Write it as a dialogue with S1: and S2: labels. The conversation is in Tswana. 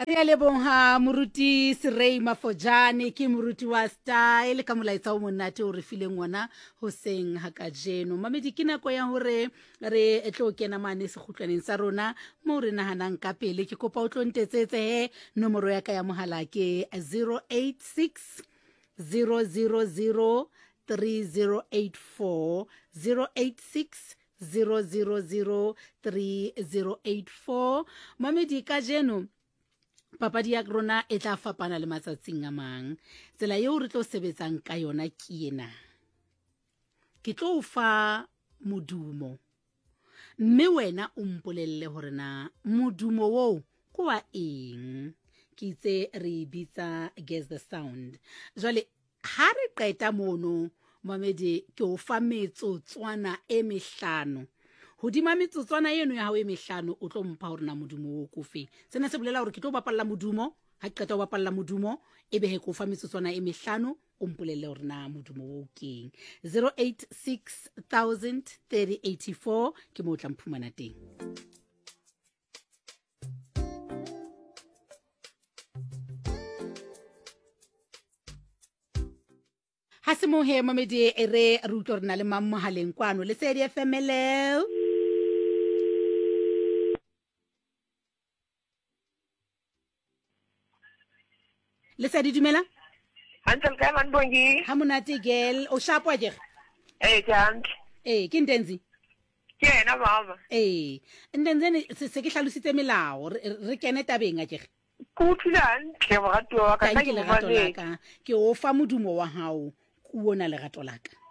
S1: Re a leboga moruti Serei Mafojane ke moruti wa style ka molaetsa o monate o re fileng ngwana hoseng ha ka jeno. Mamedi ke nako ya hore re tlo kena mane sekhutlwaneng sa rona mo re nahanang ka pele. Ke kopa o tlo ntetsetse he nomoro ya ka ya mohala ke 086 000 3084 086 000 3084. Mamedi ka jeno papadi ya rona e tla fapana le matsatsing a mang. Tsela eo re tlo sebetsang ka yona ke ena. Ke tlo fa modumo, mme wena o mpolelle hore na modumo wo ke wa eng. Ke itse re bitsa guess the sound. Jwale ha re qeta mono Mamedi ke o fa metsotswana e mehlano. Hodima metsotswana eno ya hao e mehlano o tlo mpha hore na modumo wo ko fe. Sena se bolela hore ke tlo bapalla modumo, ha ke qeta ho bapalla modumo ebe he ko fa metsotswana e mehlano o mpolelle hore na modumo wo keng. 086 3084 ke mo tla mphumana teng. Hasimohe Mamedi re utlwa re na le mammohaleng kwano le Sedi FM. Hello. Le Sedi dumela?
S2: Antle ka man bongi.
S1: Ha monate girl o shapo a jere.
S2: Jant.
S1: Ke ntenzi.
S2: Ke na mama.
S1: Ntenze se ke hlalositse melao re kene tabeng a jere.
S2: Kutlan ke wa ka
S1: ke le gato la ka ke o fa modumo wa hao. Uona le gato la ka.